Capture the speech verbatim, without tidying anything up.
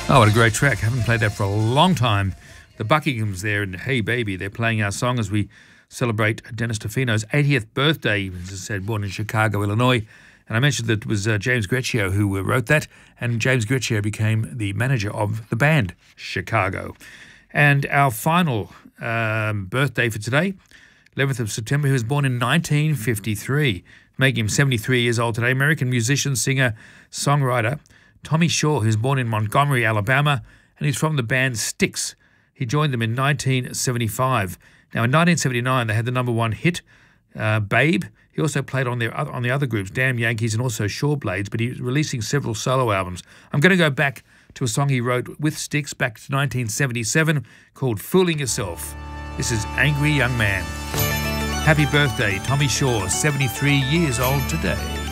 Oh, what a great track. Haven't played that for a long time. The Buckinghams there and Hey Baby, they're playing our song as we celebrate Dennis Tofino's eightieth birthday. He was, as I said, born in Chicago, Illinois. And I mentioned that it was uh, James Greccio who uh, wrote that, and James Greccio became the manager of the band Chicago. And our final um, birthday for today, eleventh of September, he was born in nineteen fifty-three, making him seventy-three years old today. American musician, singer, songwriter Tommy Shaw, who's born in Montgomery, Alabama, and he's from the band Styx. He joined them in nineteen seventy-five. Now, in nineteen seventy-nine, they had the number one hit, uh, Babe. He also played on their on the other groups, Damn Yankees and also Shore Blades, but he's releasing several solo albums. I'm going to go back to a song he wrote with Styx back to nineteen seventy-seven called Fooling Yourself. This is Angry Young Man. Happy birthday, Tommy Shaw, seventy-three years old today.